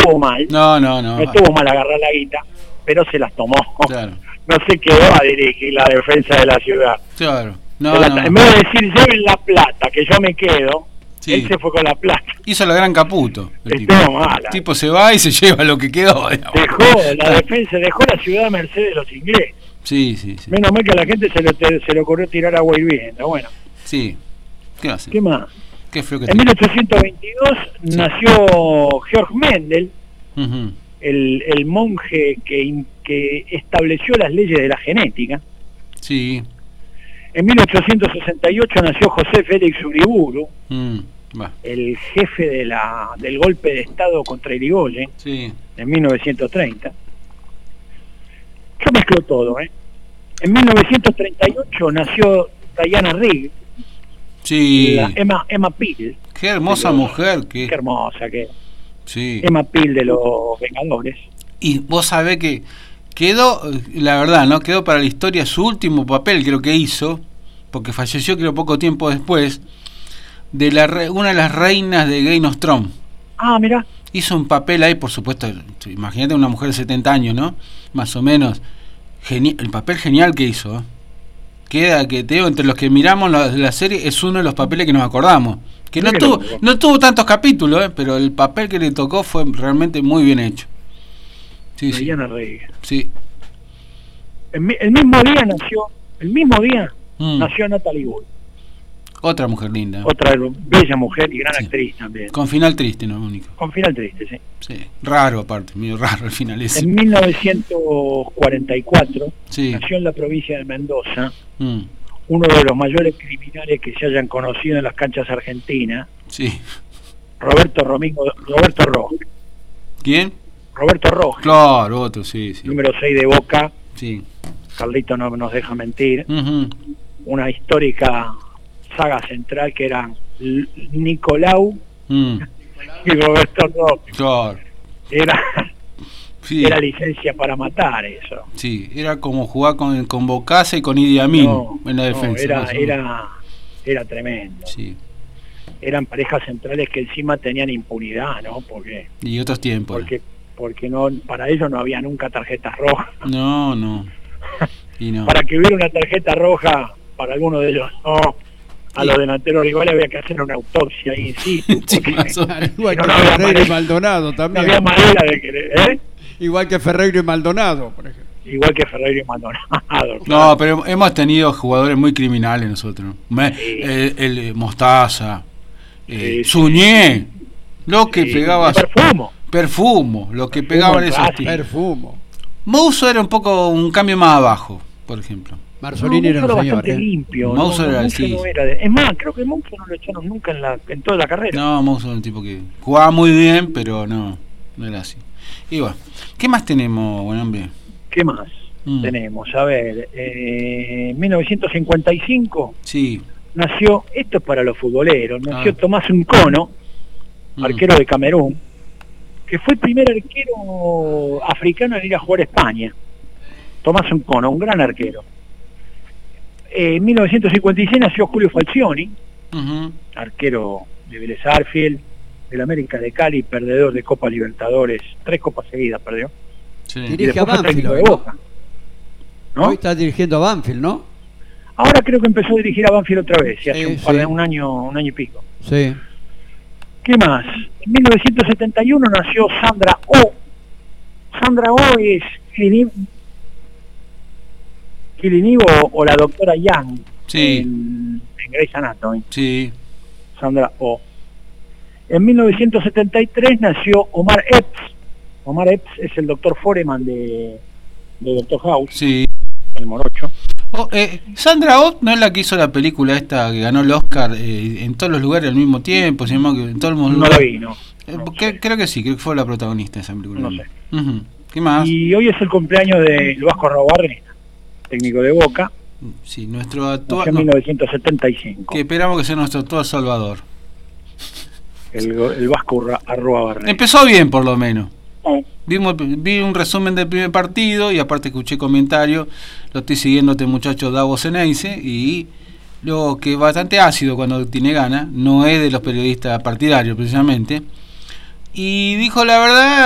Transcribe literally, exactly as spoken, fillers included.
estuvo mal. No, no, no. No estuvo mal agarrar la guita, pero se las tomó. Claro. No se quedó a dirigir la defensa de la ciudad. Claro. No, la, no. En vez de decir, lleven la plata, que yo me quedo, sí. Él se fue con la plata. Hizo la gran Caputo. El tipo. Mala. El tipo se va y se lleva lo que quedó. Digamos. Dejó la defensa, dejó la ciudad a merced de los ingleses. Sí, sí, sí. Menos mal que a la gente se le, se le ocurrió tirar agua hirviendo. Bueno. Sí. ¿Qué hace? ¿Qué más? Qué feo que en mil ochocientos veintidós sí. nació Georg Mendel, uh-huh. el, el monje que, que estableció las leyes de la genética. Sí. En mil ochocientos sesenta y ocho nació José Félix Uriburu, mm, el jefe de la, del golpe de Estado contra Irigoyen, sí. en mil novecientos treinta. Yo mezclo todo, ¿eh? En mil novecientos treinta y ocho nació Diana Rigg, sí. la Emma, Emma Peel. Qué hermosa los, mujer. Qué, qué hermosa que sí. Emma Peel de los Vengadores. Y vos sabés que quedó, la verdad, ¿no? Quedó para la historia su último papel, creo que hizo, porque falleció creo poco tiempo después, de la re, una de las reinas de Game of Thrones. Ah, mira. Hizo un papel ahí, por supuesto, imagínate una mujer de setenta años, ¿no? Más o menos. Geni el papel genial que hizo, ¿eh? Queda, que te digo, entre los que miramos la, la serie, es uno de los papeles que nos acordamos. Que no tuvo, no tuvo tantos capítulos, ¿eh? Pero el papel que le tocó fue realmente muy bien hecho. Sí, Diana sí. Rigg. Sí. El, el mismo día nació, el mismo día mm. nació Natalie Wood. Otra mujer linda. Otra bella mujer y gran sí. actriz también. Con final triste, no único. Con final triste, sí. Sí. Raro aparte, medio raro el final ese. En mil novecientos cuarenta y cuatro sí. nació en la provincia de Mendoza mm. uno de los mayores criminales que se hayan conocido en las canchas argentinas. Sí. Roberto Romingo, Roberto Rojas. ¿Quién? Roberto Rojas. Claro, otro, sí, sí. Número seis de Boca. Sí. Carlito no nos deja mentir. Uh-huh. Una histórica saga central que eran Nicolau mm. y Roberto Rojas. Claro. Era, sí. era licencia para matar eso. Sí, era como jugar con, con Bocasa y con Idi Amin no, en la defensa. No, era, ¿no? era, era tremendo. Sí. Eran parejas centrales que encima tenían impunidad, ¿no? Porque y otros tiempos. Porque, porque no, para ellos no había nunca tarjetas rojas. No, no. Y no. Para que hubiera una tarjeta roja para alguno de ellos, no. A los delanteros rivales había que hacer una autopsia ahí sí. sí igual no, que no Ferreiro y Maldonado también. No había manera de que, ¿eh? Igual que Ferreiro y Maldonado, por ejemplo. Igual que Ferreiro y Maldonado. Claro. No, pero hemos tenido jugadores muy criminales nosotros. Me, sí. el, el Mostaza, eh, sí, Suñé, sí. lo que sí. pegaba. Perfumo. Perfumo, lo que pegaban esos tipos. Perfumo. Mouso era un poco un cambio más abajo, por ejemplo. Marzolini no, era un señor. Bastante ¿eh? limpio. Mouso no, era no, sí. no era de, es más, creo que Mouso no lo echaron nunca en, la, en toda la carrera. No, Mouso era un tipo que jugaba muy bien, pero no, no era así. Y bueno, ¿qué más tenemos, buen hombre? ¿Qué más mm. tenemos? A ver, eh, en mil novecientos cincuenta y cinco sí. nació, esto es para los futboleros, nació ah. Tomás Uncono, mm. arquero de Camerún, que fue el primer arquero africano en ir a jugar a España. Tomás Uncono, un gran arquero. Eh, en mil novecientos cincuenta y seis nació Julio Falcioni, uh-huh. arquero de Vélez Arfield, del América de Cali, perdedor de Copa Libertadores, tres copas seguidas perdió. Sí. Dirige a Banfield, de Boca, ¿no? Hoy está dirigiendo a Banfield, ¿no? Ahora creo que empezó a dirigir a Banfield otra vez, y hace sí, un, par de, sí. un año, un año y pico. Sí. ¿Qué más? En mil novecientos setenta y uno nació Sandra Oh. Sandra Oh es Kilinivo o la doctora Young sí. en, en Grey's Anatomy. Sí. Sandra Oh. En mil novecientos setenta y tres nació Omar Epps. Omar Epps es el doctor Foreman de, de Doctor House. Sí. El morocho. Oh, eh, Sandra Oh no es la que hizo la película esta que ganó el Oscar eh, en todos los lugares al mismo tiempo, se llamó que en todos los no lugares. la vi, no. Eh, no que, sé. Creo que sí, creo que fue la protagonista de esa película. No sé. Uh-huh. ¿Qué más? Y hoy es el cumpleaños de Vasco Arrobarrena, técnico de Boca. Sí, nuestro actual. En no, mil novecientos setenta y cinco. Que esperamos que sea nuestro actual Salvador. El, el Vasco Arrobarrena. Empezó bien, por lo menos. Eh. Vimos, vi un resumen del primer partido y aparte escuché comentarios. Lo estoy siguiendo a este muchacho Davos Ceneice y lo que es bastante ácido cuando tiene ganas, no es de los periodistas partidarios precisamente. Y dijo la verdad.